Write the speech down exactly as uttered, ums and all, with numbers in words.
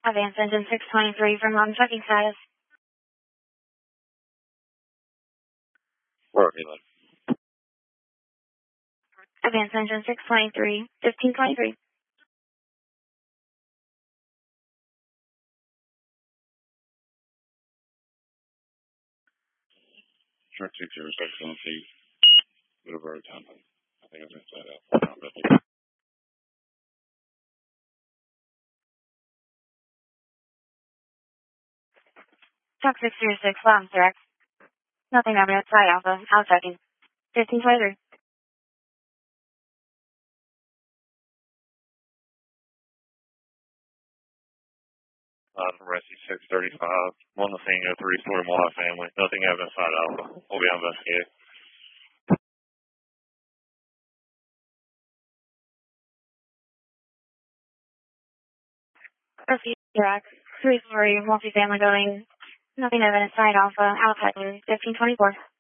Advance engine six twenty-three from on checking status. Where are you, like? Advance engine six twenty-three, fifteen twenty-three. Shark six zero six on C. Bit of road time. I think I've missed that out. Shark six zero six, Labs direct. Nothing over outside Alpha, out checking. fifteen twenty-three. Uh, from Rescue six thirty-five. I'm on the scene of three story Moai family. Nothing evident inside Alpha. We'll be on investigating. Rescue direct. Three story multifamily building. Nothing evident inside Alpha, out checking. fifteen twenty-four.